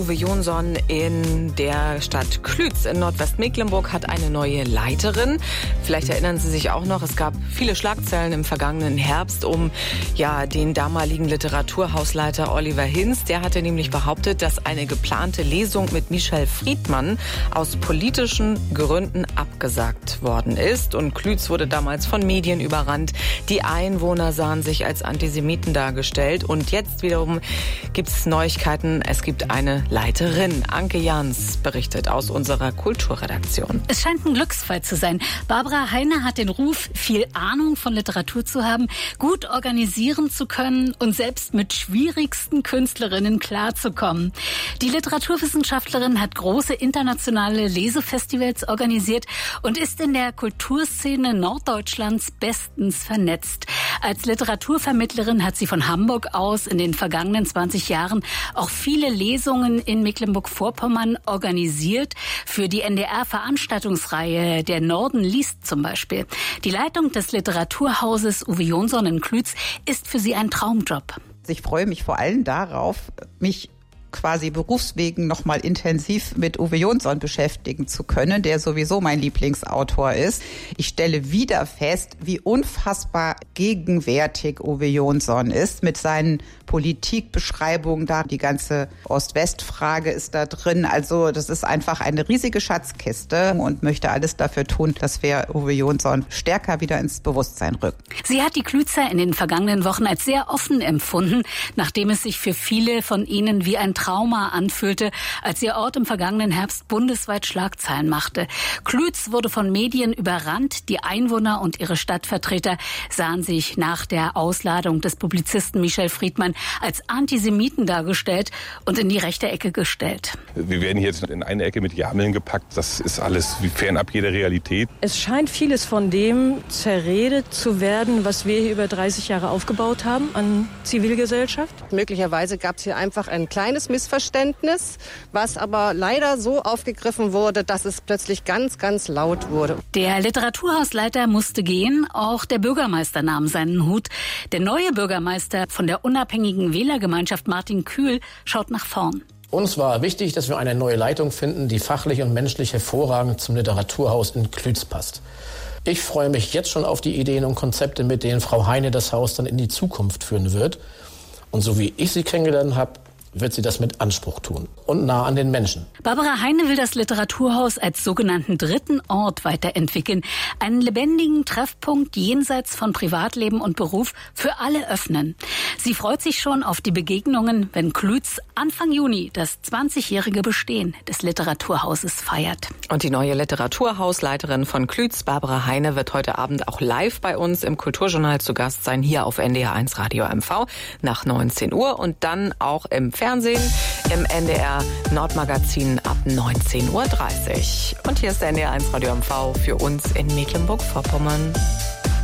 Uwe Jonsson in der Stadt Klütz in Nordwestmecklenburg hat eine neue Leiterin. Vielleicht erinnern Sie sich auch noch, es gab viele Schlagzeilen im vergangenen Herbst um den damaligen Literaturhausleiter Oliver Hinz. Der hatte nämlich behauptet, dass eine geplante Lesung mit Michel Friedmann aus politischen Gründen abgesagt worden ist. Und Klütz wurde damals von Medien überrannt. Die Einwohner sahen sich als Antisemiten dargestellt. Und jetzt wiederum gibt es Neuigkeiten. Es gibt eine Leiterin. Anke Jans berichtet aus unserer Kulturredaktion. Es scheint ein Glücksfall zu sein. Barbara Heine hat den Ruf, viel Ahnung von Literatur zu haben, gut organisieren zu können und selbst mit schwierigsten Künstlerinnen klarzukommen. Die Literaturwissenschaftlerin hat große internationale Lesefestivals organisiert und ist in der Kulturszene Norddeutschlands bestens vernetzt. Als Literaturvermittlerin hat sie von Hamburg aus in den vergangenen 20 Jahren auch viele Lesungen in Mecklenburg-Vorpommern organisiert. Für die NDR-Veranstaltungsreihe Der Norden liest zum Beispiel. Die Leitung des Literaturhauses Uwe Jonsson in Klütz ist für sie ein Traumjob. Ich freue mich vor allem darauf, mich quasi berufswegen noch mal intensiv mit Uwe Jonsson beschäftigen zu können, der sowieso mein Lieblingsautor ist. Ich stelle wieder fest, wie unfassbar gegenwärtig Uwe Jonsson ist mit seinen Politikbeschreibungen da. Die ganze Ost-West-Frage ist da drin. Also das ist einfach eine riesige Schatzkiste und möchte alles dafür tun, dass wir Uwe Jonsson stärker wieder ins Bewusstsein rücken. Sie hat die Klützer in den vergangenen Wochen als sehr offen empfunden, nachdem es sich für viele von ihnen wie ein Trauma anfühlte, als ihr Ort im vergangenen Herbst bundesweit Schlagzeilen machte. Klütz wurde von Medien überrannt. Die Einwohner und ihre Stadtvertreter sahen sich nach der Ausladung des Publizisten Michel Friedmann als Antisemiten dargestellt und in die rechte Ecke gestellt. Wir werden hier jetzt in eine Ecke mit Jameln gepackt. Das ist alles fernab jeder Realität. Es scheint vieles von dem zerredet zu werden, was wir hier über 30 Jahre aufgebaut haben an Zivilgesellschaft. Möglicherweise gab es hier einfach ein kleines Missverständnis, was aber leider so aufgegriffen wurde, dass es plötzlich ganz, ganz laut wurde. Der Literaturhausleiter musste gehen, auch der Bürgermeister nahm seinen Hut. Der neue Bürgermeister von der unabhängigen Wählergemeinschaft Martin Kühl schaut nach vorn. Uns war wichtig, dass wir eine neue Leitung finden, die fachlich und menschlich hervorragend zum Literaturhaus in Klütz passt. Ich freue mich jetzt schon auf die Ideen und Konzepte, mit denen Frau Heine das Haus dann in die Zukunft führen wird. Und so wie ich sie kennengelernt habe, wird sie das mit Anspruch tun und nah an den Menschen. Barbara Heine will das Literaturhaus als sogenannten dritten Ort weiterentwickeln. Einen lebendigen Treffpunkt jenseits von Privatleben und Beruf für alle öffnen. Sie freut sich schon auf die Begegnungen, wenn Klütz Anfang Juni das 20-jährige Bestehen des Literaturhauses feiert. Und die neue Literaturhausleiterin von Klütz, Barbara Heine, wird heute Abend auch live bei uns im Kulturjournal zu Gast sein, hier auf NDR1 Radio MV nach 19 Uhr und dann auch im Fernsehen, im NDR Nordmagazin ab 19:30 Uhr. Und hier ist der NDR1 Radio MV für uns in Mecklenburg-Vorpommern.